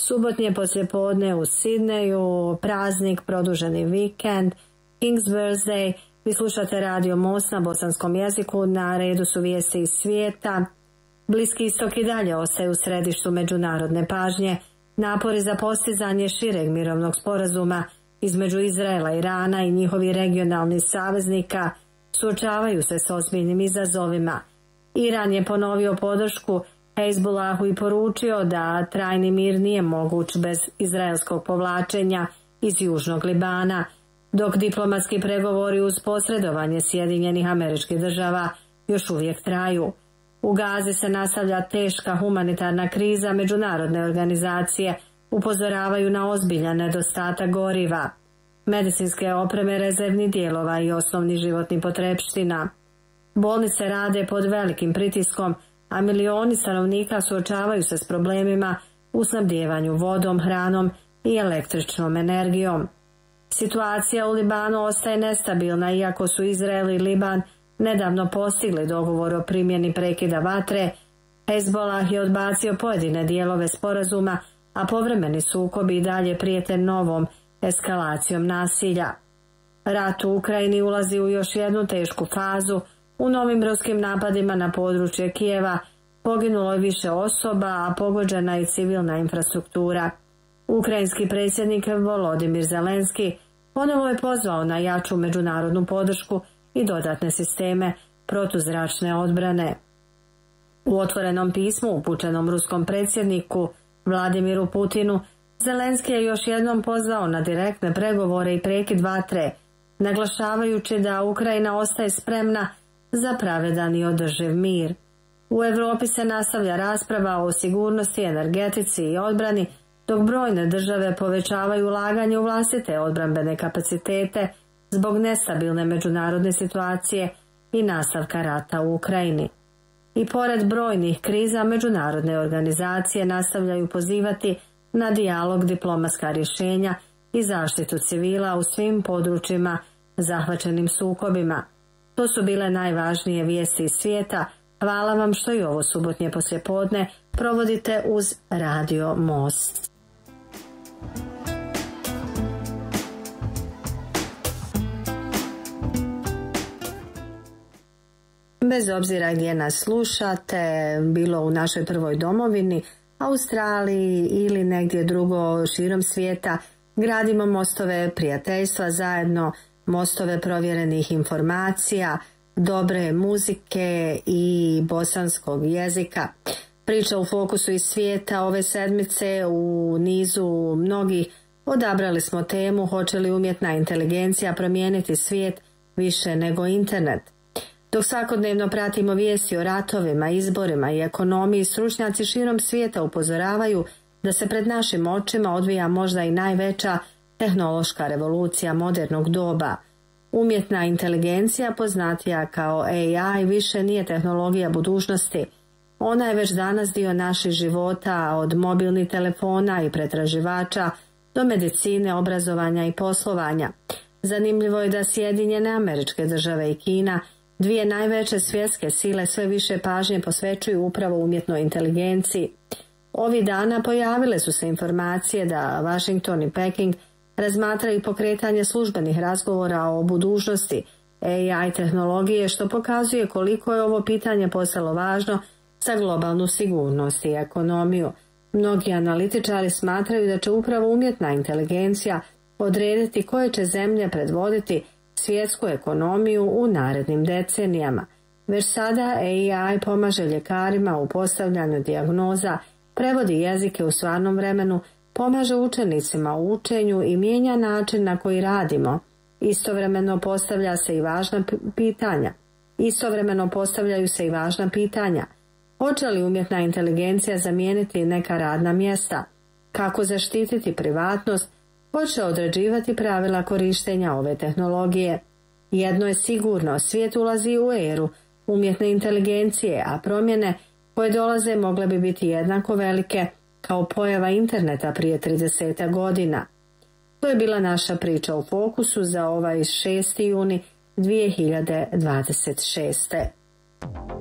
Subotnje poslijepodne u Sidneju, praznik, produženi vikend, King's Birthday. Vi slušate Radio Most na bosanskom jeziku, na redu su vijesti iz svijeta. Bliski istok i dalje ostaje u središtu međunarodne pažnje. Napori za postizanje šireg mirovnog sporazuma između Izraela, Irana i njihovih regionalnih saveznika suočavaju se s ozbiljnim izazovima. Iran je ponovio podršku Hezbollahu i poručio da trajni mir nije moguć bez izraelskog povlačenja iz južnog Libana, dok diplomatski pregovori uz posredovanje Sjedinjenih Američkih Država još uvijek traju. U Gazi se nastavlja teška humanitarna kriza, međunarodne organizacije upozoravaju na ozbiljan nedostatak goriva, medicinske opreme, rezervnih dijelova i osnovnih životnih potrepština. Bolnice rade pod velikim pritiskom, a milioni stanovnika suočavaju se s problemima u snabdijevanju vodom, hranom i električnom energijom. Situacija u Libanu ostaje nestabilna, iako su Izrael i Liban nedavno postigli dogovor o primjeni prekida vatre. Hezbollah je odbacio pojedine dijelove sporazuma, a povremeni sukobi i dalje prijete novom eskalacijom nasilja. Rat u Ukrajini ulazi u još jednu tešku fazu. U novim ruskim napadima na područje Kijeva poginulo je više osoba, a pogođena je civilna infrastruktura. Ukrajinski predsjednik Volodimir Zelenski ponovo je pozvao na jaču međunarodnu podršku i dodatne sisteme protuzračne odbrane. U otvorenom pismu upućenom ruskom predsjedniku Vladimiru Putinu, Zelenski je još jednom pozvao na direktne pregovore i prekid vatre, naglašavajući da Ukrajina ostaje spremna za pravedan i održiv mir. U Europi se nastavlja rasprava o sigurnosti, energetici i odbrani, dok brojne države povećavaju ulaganje u vlastite odbrambene kapacitete zbog nestabilne međunarodne situacije i nastavka rata u Ukrajini. I pored brojnih kriza, međunarodne organizacije nastavljaju pozivati na dijalog, diplomatska rješenja i zaštitu civila u svim područjima zahvaćenim sukobima. To su bile najvažnije vijesti iz svijeta. Hvala vam što i ovo subotnje poslijepodne provodite uz Radio Most. Bez obzira gdje nas slušate, bilo u našoj prvoj domovini, Australiji ili negdje drugo širom svijeta, gradimo mostove prijateljstva zajedno, mostove provjerenih informacija, dobre muzike i bosanskog jezika. Priča u fokusu iz svijeta ove sedmice u nizu mnogih odabrali smo temu hoće li umjetna inteligencija promijeniti svijet više nego internet. Dok svakodnevno pratimo vijesti o ratovima, izborima i ekonomiji, stručnjaci širom svijeta upozoravaju da se pred našim očima odvija možda i najveća tehnološka revolucija modernog doba. Umjetna inteligencija, poznatija kao AI, više nije tehnologija budućnosti. Ona je već danas dio naših života, od mobilnih telefona i pretraživača do medicine, obrazovanja i poslovanja. Zanimljivo je da Sjedinjene Američke Države i Kina, dvije najveće svjetske sile, sve više pažnje posvećuju upravo umjetnoj inteligenciji. Ovih dana pojavile su se informacije da Washington i Peking razmatraju pokretanje službenih razgovora o budućnosti AI tehnologije, što pokazuje koliko je ovo pitanje postalo važno za globalnu sigurnost i ekonomiju. Mnogi analitičari smatraju da će upravo umjetna inteligencija odrediti koje će zemlje predvoditi svjetsku ekonomiju u narednim decenijama. Već sada AI pomaže ljekarima u postavljanju dijagnoza, prevodi jezike u stvarnom vremenu, pomaže učenicima u učenju i mijenja način na koji radimo. Istovremeno postavljaju se i važna pitanja. Hoće li umjetna inteligencija zamijeniti neka radna mjesta? Kako zaštititi privatnost? Hoće određivati pravila korištenja ove tehnologije? Jedno je sigurno, svijet ulazi u eru umjetne inteligencije, a promjene koje dolaze mogle bi biti jednako velike kao pojava interneta prije 30 godina. To je bila naša priča u fokusu za ovaj 6. juni 2026.